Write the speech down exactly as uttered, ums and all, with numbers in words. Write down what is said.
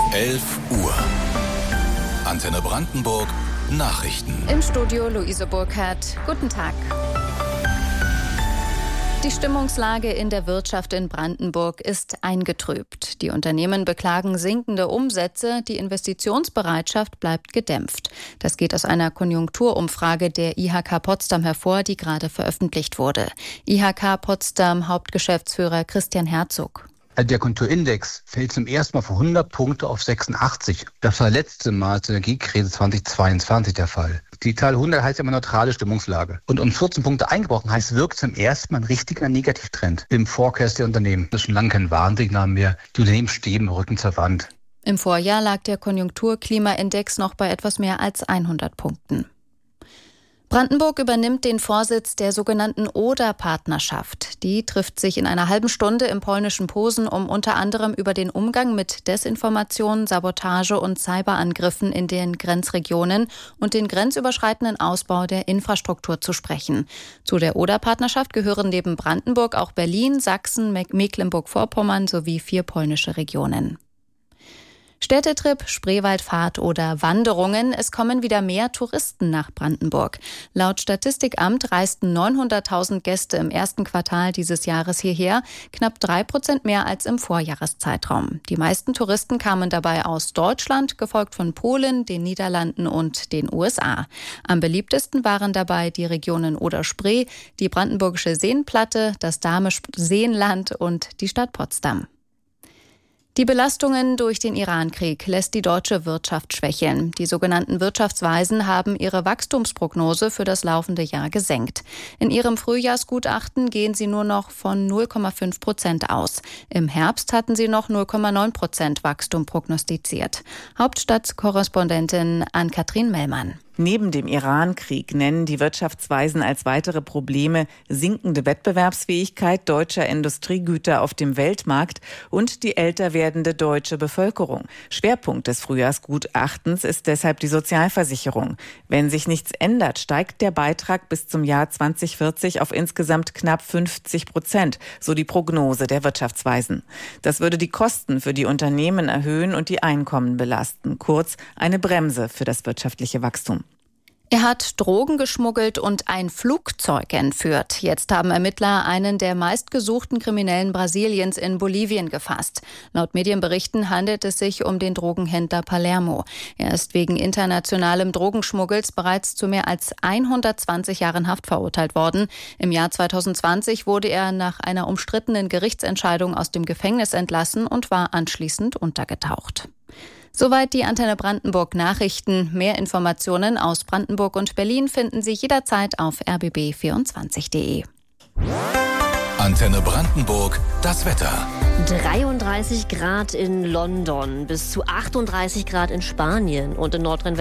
elf Uhr. Antenne Brandenburg Nachrichten. Im Studio Luise Burkhardt. Guten Tag. Die Stimmungslage in der Wirtschaft in Brandenburg ist eingetrübt. Die Unternehmen beklagen sinkende Umsätze, die Investitionsbereitschaft bleibt gedämpft. Das geht aus einer Konjunkturumfrage der I H K Potsdam hervor, die gerade veröffentlicht wurde. I H K Potsdam Hauptgeschäftsführer Christian Herzog. Der Konjunkturindex fällt zum ersten Mal für hundert Punkte auf sechsundachtzig. Das war letzte Mal zur Energiekrise zweitausendzweiundzwanzig der Fall. Die Zahl hundert heißt ja immer neutrale Stimmungslage. Und um vierzehn Punkte eingebrochen heißt, wirkt zum ersten Mal ein richtiger Negativtrend im Forecast der Unternehmen. Das ist schon lange kein Warnsignal mehr. Die Unternehmen stehen im Rücken zur Wand. Im Vorjahr lag der Konjunkturklimaindex noch bei etwas mehr als hundert Punkten. Brandenburg übernimmt den Vorsitz der sogenannten Oder-Partnerschaft. Die trifft sich in einer halben Stunde im polnischen Posen, um unter anderem über den Umgang mit Desinformation, Sabotage und Cyberangriffen in den Grenzregionen und den grenzüberschreitenden Ausbau der Infrastruktur zu sprechen. Zu der Oder-Partnerschaft gehören neben Brandenburg auch Berlin, Sachsen, Mecklenburg-Vorpommern sowie vier polnische Regionen. Städtetrip, Spreewaldfahrt oder Wanderungen. Es kommen wieder mehr Touristen nach Brandenburg. Laut Statistikamt reisten neunhunderttausend Gäste im ersten Quartal dieses Jahres hierher, knapp drei Prozent mehr als im Vorjahreszeitraum. Die meisten Touristen kamen dabei aus Deutschland, gefolgt von Polen, den Niederlanden und den U S A. Am beliebtesten waren dabei die Regionen Oder-Spree, die Brandenburgische Seenplatte, das Dahme-Seenland und die Stadt Potsdam. Die Belastungen durch den Iran-Krieg lässt die deutsche Wirtschaft schwächeln. Die sogenannten Wirtschaftsweisen haben ihre Wachstumsprognose für das laufende Jahr gesenkt. In ihrem Frühjahrsgutachten gehen sie nur noch von null Komma fünf Prozent aus. Im Herbst hatten sie noch null Komma neun Prozent Wachstum prognostiziert. Hauptstadtkorrespondentin Ann-Kathrin Mellmann. Neben dem Iran-Krieg nennen die Wirtschaftsweisen als weitere Probleme sinkende Wettbewerbsfähigkeit deutscher Industriegüter auf dem Weltmarkt und die älter werdende deutsche Bevölkerung. Schwerpunkt des Frühjahrsgutachtens ist deshalb die Sozialversicherung. Wenn sich nichts ändert, steigt der Beitrag bis zum Jahr zweitausendvierzig auf insgesamt knapp fünfzig Prozent, so die Prognose der Wirtschaftsweisen. Das würde die Kosten für die Unternehmen erhöhen und die Einkommen belasten. Kurz, eine Bremse für das wirtschaftliche Wachstum. Er hat Drogen geschmuggelt und ein Flugzeug entführt. Jetzt haben Ermittler einen der meistgesuchten Kriminellen Brasiliens in Bolivien gefasst. Laut Medienberichten handelt es sich um den Drogenhändler Palermo. Er ist wegen internationalem Drogenschmuggels bereits zu mehr als hundertzwanzig Jahren Haft verurteilt worden. Im Jahr zweitausendzwanzig wurde er nach einer umstrittenen Gerichtsentscheidung aus dem Gefängnis entlassen und war anschließend untergetaucht. Soweit die Antenne Brandenburg Nachrichten. Mehr Informationen aus Brandenburg und Berlin finden Sie jederzeit auf r b b vierundzwanzig punkt d e. Antenne Brandenburg, das Wetter. dreiunddreißig Grad in London, bis zu achtunddreißig Grad in Spanien und in Nordrhein-Westfalen